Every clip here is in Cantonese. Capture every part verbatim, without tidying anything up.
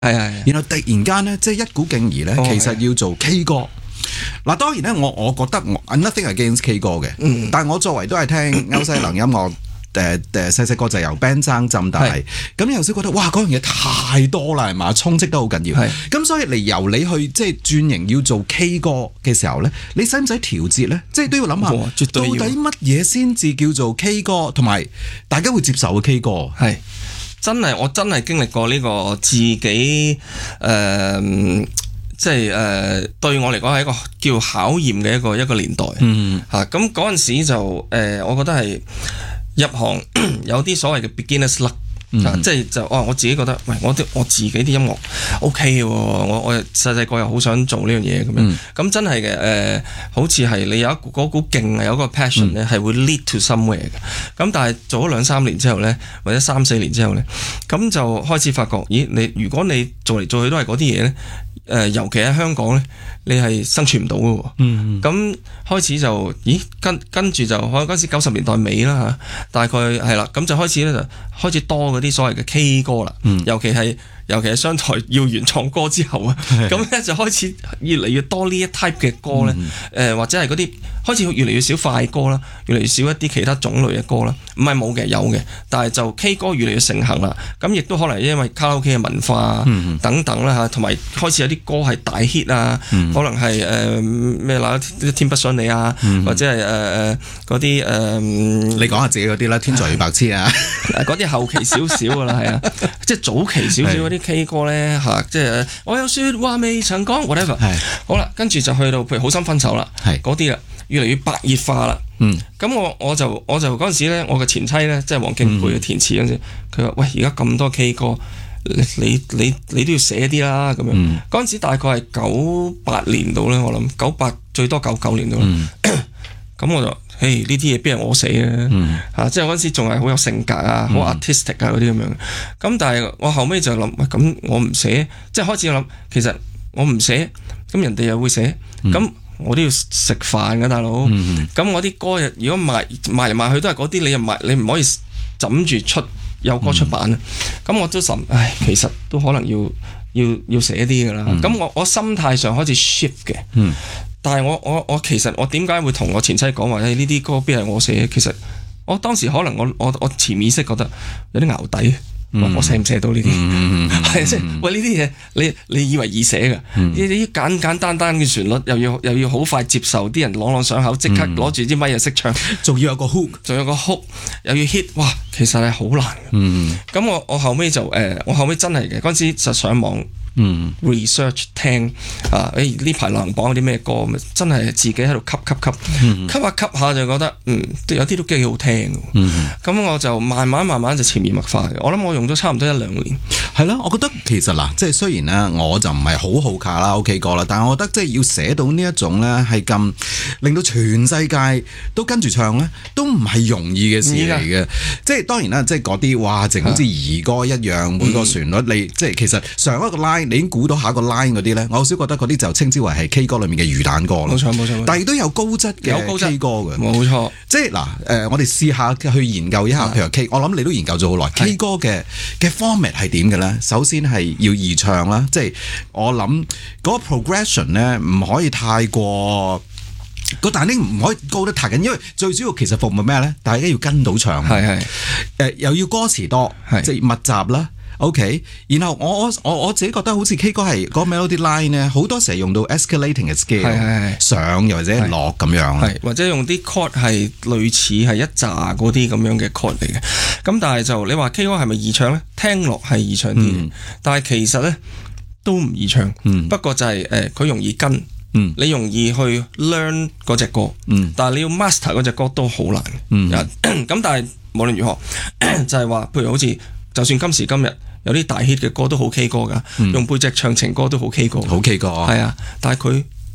係係。 然後突然間咧，即係一股勁兒咧，其實要做 K 歌。嗱，當然咧，我我覺得我 nothing against K 歌嘅，嗯、但係我作為都係聽歐西能音樂。誒誒細細個就由 band 爭浸大，咁有時覺得哇嗰樣嘢太多啦，係嘛，充斥得好緊要。咁所以嚟由你去即係轉型要做 K 歌嘅時候咧，你使唔使調節咧？即係都要諗下，到底乜嘢先至叫做 K 歌，同埋大家會接受嘅 K 歌？ 係真係我真係經歷過呢個自己誒。呃即係誒、呃、對我嚟講係一個叫考驗嘅一個一個年代，嗯嚇咁嗰陣時就誒、呃，我覺得係入行有啲所謂嘅 beginner's luck，嗯啊、即係就哦我自己覺得，喂我啲我自己啲音樂 OK 喎，我我細細個又好想做呢樣嘢咁樣，咁、嗯、真係嘅誒，好似係你有一嗰股勁啊，有一個 passion 咧係會 lead to somewhere 嘅，咁但係做咗兩三年之後咧，或者三四年之後咧，咁就開始發覺，咦你如果你做嚟做去都係嗰啲嘢咧。誒、呃，尤其喺香港咧，你係生存唔到嘅喎。嗯咁、嗯、開始就，咦，跟跟住就，可能嗰時九十年代尾啦嚇，大概係啦，咁就開始咧就開始多嗰啲所謂嘅 K 歌啦。嗯、尤其係尤其係商台要原創歌之後啊，咁咧、嗯、就開始越嚟越多呢一 type 嘅歌咧。誒、嗯呃，或者係嗰啲開始越嚟越少快歌啦，越嚟越少一啲其他種類嘅歌啦。唔係冇嘅，有嘅，但係就 K 歌越嚟越盛行啦。咁亦都可能因為卡拉 OK 嘅文化等等啦嚇，同埋開始有啲歌係大 hit 啊，嗯、可能係誒咩啦，天不想你啊，嗯、或者係誒誒嗰啲誒， 你講下自己嗰啲啦，天才與白痴啊， 嗰啲後期少少噶啦，係啊，即係早期少少嗰啲 K 歌咧嚇，即係我有説話未曾講 whatever， 好啦，跟住就去到譬如好心分手啦，嗰啲啦，越嚟越白熱化啦。嗯，咁我我就我就嗰陣時咧，我嘅前妻咧，即係黃敬培嘅填詞嗰陣時，佢話：喂，而家咁多 K 歌，你你你，你都要寫啲啦，咁樣。嗰陣、嗯、時大概係九八年度咧，我諗九八最多九九年度啦。咁、嗯、我就，嘿，呢啲嘢邊係我寫嘅？嗯、啊，即係嗰陣時仲係好有性格啊，好 artistic 啊嗰啲咁樣。咁但係我後尾就諗，喂，咁我唔寫，即係開始諗，其實我唔寫，咁人哋又會寫，咁、嗯。我都要食飯㗎，大佬。咁、嗯、我啲歌如果賣賣嚟賣去都係嗰啲，你又賣，你唔可以枕住出有歌出版啊。咁、嗯、我都諗，唉，其實都可能要要要寫啲㗎啦。咁、嗯、我我心態上開始 shift 嘅。嗯、但係我我我其實我點解會同我前妻講話咧？呢啲歌邊係我寫？其實我當時可能我我我潛意識覺得有啲淆底。嗯、我寫唔寫到呢啲？係即係喂，呢啲嘢你你以為易寫㗎？呢啲、嗯、簡簡單單嘅旋律，又要又要好快接受，啲人朗朗上口，即刻攞住支咪就識唱， 仲要有個 hook， 仲有個 hook，又要 hit，哇！其實係好難嘅。咁、嗯、我我後尾就誒、呃，我後尾真係嘅嗰陣時就上網。嗯 ，research 聽啊，誒呢排流行榜啲咩歌，真係自己喺度吸吸吸，嗯、吸下吸下就覺得，嗯，有啲都幾好聽。嗯，咁我就慢慢慢慢就潛移默化嘅。我諗我用咗差唔多一兩年。 係咯，我覺得其實嗱，即係雖然咧，我就唔係好好卡拉 OK 歌啦，但係我覺得即係要寫到呢一種咧，係咁令到全世界都跟住唱咧，都唔係容易嘅事嚟嘅。即係當然啦，即係嗰啲哇，淨好似兒歌一樣，嗯、每個旋律你即係其實上一個 line。你已經估到下一個 line 嗰啲咧，我好少覺得嗰啲就稱之為係 K 歌裏面嘅魚蛋歌咯。 冇錯冇錯， 但係都有高質嘅 K 歌嘅。 冇錯， 即係嗱誒，我哋試下去研究一下，譬如 K，我諗你都研究咗好耐 K 歌嘅嘅 format 係點嘅咧？首先係要易唱啦，即係我諗嗰個 progression 咧唔可以太過個彈音唔可以高得太緊，因為最主要其實服務咩咧？大家要跟到唱，係係誒又要歌詞多，即係密集啦。OK，然後我我我我自己覺得好似 K 歌係嗰個 melody line 咧，好多時係用到 escalating 嘅 scale，係係係上又或者落咁樣， 係或者用啲 chord 係類似係一紮嗰啲咁樣嘅 chord 嚟嘅。咁但係就你話 K 歌係咪易唱咧？聽落係易唱啲，嗯、但係其實咧都唔易唱。嗯、不過就係誒佢容易跟，嗯、你容易去 learn 嗰隻歌，嗯、但係你要 master 嗰隻歌都好難。咁、嗯、但係無論如何，就係話譬如好似就算今時今日。有啲大 hit 嘅歌都好 K 歌㗎，嗯、用背脊唱情歌都好 K 歌， 好 K 歌， 係啊，但係佢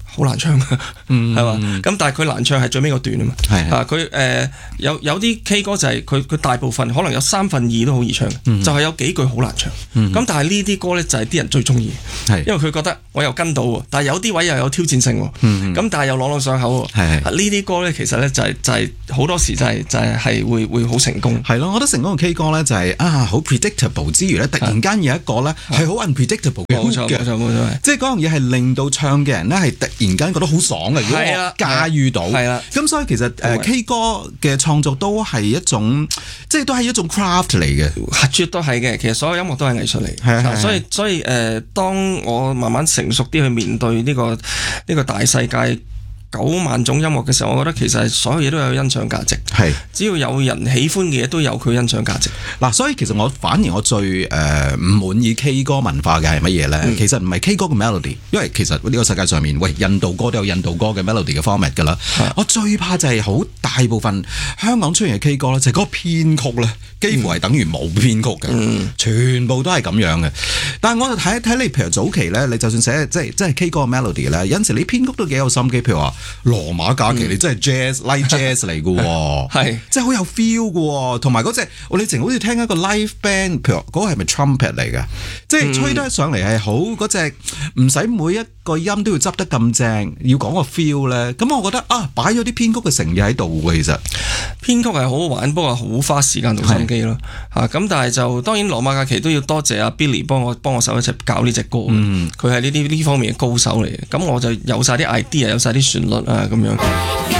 好難唱嘅，係嘛？咁但係佢難唱係最尾個段啊嘛。 係啊，佢誒有有啲 K 歌就係佢佢大部分可能有三分二都好易唱，就係有幾句好難唱。咁但係呢啲歌咧就係啲人最中意，因為佢覺得我又跟到喎，但係有啲位又有挑戰性喎。咁但係又朗朗上口喎。呢啲歌咧其實咧就係就係好多時就係就係係會會好成功。 係咯，我覺得成功嘅 K 歌咧就係啊好 predictable 之餘咧，突然間有一個咧係好 unpredictable 嘅 hook 嘅，冇錯冇錯冇錯，即係嗰樣嘢係令到唱嘅人咧係突然間覺得好爽嘅，如果我駕馭到，係啦。咁所以其實誒 K 歌嘅創作都係一種，即係都係一種 craft 嚟嘅， 絕對係嘅。其實所有音樂都係藝術嚟，係係。所以所以誒，當我慢慢成熟啲去面對呢個呢個大世界九萬種音樂嘅時候，我覺得其實所有嘢都有欣賞價值。係，只要有人喜歡嘅嘢都有佢欣賞價值。嗱，所以其實我反而我最誒唔滿意 K 歌文化嘅係乜嘢咧？嗯、其實唔係 K 歌嘅 melody， 因為其實呢個世界上面，喂，印度歌都有印度歌嘅 melody 嘅 format 㗎啦。是我最怕就係好大部分香港出現嘅 K 歌咧，就係嗰個編曲咧，幾乎係等於冇編曲嘅，嗯、全部都係咁樣嘅。但係我就睇睇你，譬如早期咧，你就算寫即係即係 K 歌嘅 melody 咧，有陣時你編曲都幾有心機，譬如話。羅馬假期、嗯、你真係 jazz light jazz 嚟嘅喎，係即係好有 feel 嘅喎，同埋嗰隻我哋淨好似聽一個 live band，譬如嗰個係咪 trumpet 嚟嘅，即係吹得上嚟係好嗰隻，唔使每一個音都要執得咁正，要講個 feel 咧。咁我覺得啊，擺咗啲編曲嘅誠意喺度嘅，其實編曲係好好玩，不過好花時間同心機咯嚇。咁但係就當然羅馬假期都要多謝阿 Billy 幫我幫我手一齊搞呢隻歌，佢係呢啲呢方面嘅高手嚟嘅。咁我就有晒啲 idea，有晒啲旋律啊咁樣。